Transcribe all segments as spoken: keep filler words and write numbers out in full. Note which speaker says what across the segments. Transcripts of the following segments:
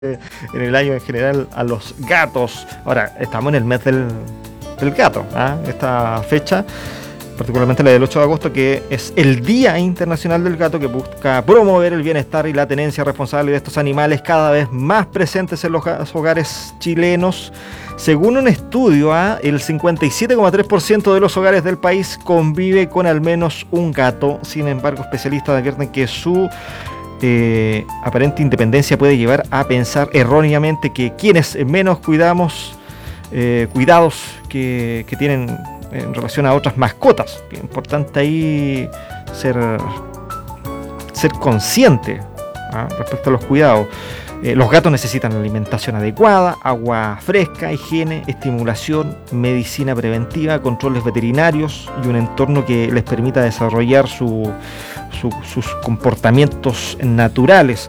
Speaker 1: en el año en general a los gatos. Ahora, estamos en el mes del, del gato, ¿eh? Esta fecha, particularmente la del ocho de agosto, que es el Día Internacional del Gato, que busca promover el bienestar y la tenencia responsable de estos animales cada vez más presentes en los hogares chilenos. Según un estudio, ¿eh? el cincuenta y siete coma tres por ciento de los hogares del país convive con al menos un gato. Sin embargo, especialistas advierten que su Eh, aparente independencia puede llevar a pensar erróneamente que quienes menos cuidamos, eh, cuidados que, que tienen en relación a otras mascotas. Es importante ahí ser, ser consciente, ¿ah? respecto a los cuidados. Eh, los gatos necesitan alimentación adecuada, agua fresca, higiene, estimulación, medicina preventiva, controles veterinarios y un entorno que les permita desarrollar su, su, sus comportamientos naturales.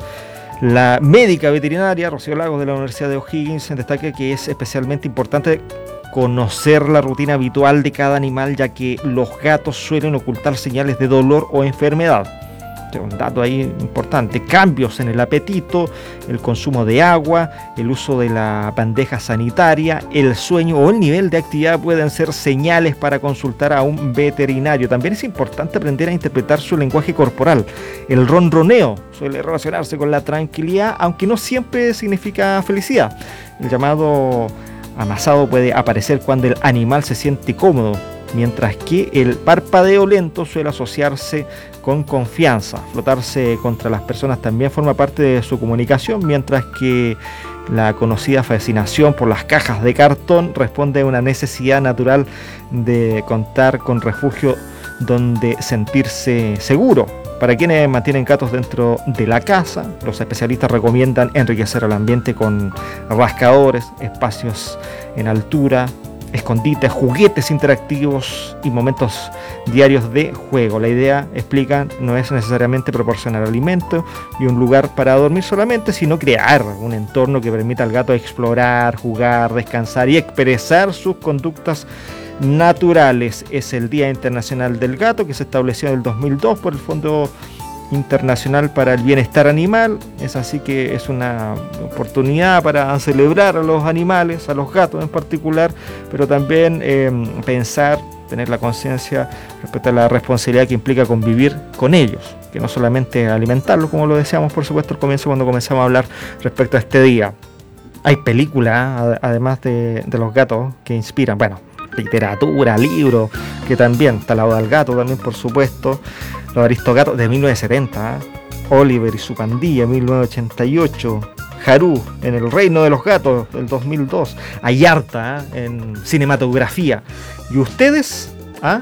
Speaker 1: La médica veterinaria Rocío Lagos de la Universidad de O'Higgins destaca que es especialmente importante conocer la rutina habitual de cada animal, ya que los gatos suelen ocultar señales de dolor o enfermedad. Un dato ahí importante: cambios en el apetito, el consumo de agua, el uso de la bandeja sanitaria, el sueño o el nivel de actividad pueden ser señales para consultar a un veterinario. También es importante aprender a interpretar su lenguaje corporal. El ronroneo suele relacionarse con la tranquilidad, aunque no siempre significa felicidad. El llamado amasado puede aparecer cuando el animal se siente cómodo, mientras que el parpadeo lento suele asociarse con confianza. Flotarse contra las personas también forma parte de su comunicación, mientras que la conocida fascinación por las cajas de cartón responde a una necesidad natural de contar con refugio donde sentirse seguro. Para quienes mantienen gatos dentro de la casa, los especialistas recomiendan enriquecer el ambiente con rascadores, espacios en altura, escondites, juguetes interactivos y momentos diarios de juego. La idea, explican, no es necesariamente proporcionar alimento y un lugar para dormir solamente, sino crear un entorno que permita al gato explorar, jugar, descansar y expresar sus conductas naturales. Es el Día Internacional del Gato, que se estableció en el dos mil dos por el Fondo Internacional para el Bienestar Animal. Es así que es una oportunidad para celebrar a los animales, a los gatos en particular, pero también eh, pensar, tener la conciencia respecto a la responsabilidad que implica convivir con ellos, que no solamente alimentarlos, como lo decíamos por supuesto al comienzo cuando comenzamos a hablar respecto a este día. Hay películas, además de, de los gatos, que inspiran, bueno, literatura, libros, que también, está la Oda al Gato también, por supuesto, Los Aristogatos de mil novecientos setenta, ¿eh? Oliver y su pandilla, mil novecientos ochenta y ocho, Haru en El Reino de los Gatos, del dos mil dos, hay harta, ¿eh? en cinematografía. ¿Y ustedes? ¿Ah?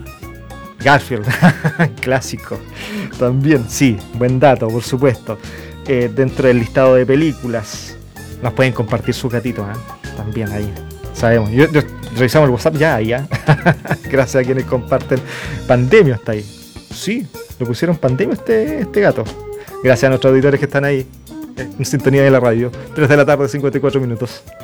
Speaker 1: Garfield, clásico, también, sí, buen dato, por supuesto. Eh, dentro del listado de películas, nos pueden compartir sus gatitos, ¿eh? También ahí. Sabemos, yo, yo, revisamos el WhatsApp ya, ya. Gracias a quienes comparten. Pandemia está ahí. Sí, le pusieron Pandemia este, este gato. Gracias a nuestros auditores que están ahí en sintonía de la radio. tres de la tarde, cincuenta y cuatro minutos.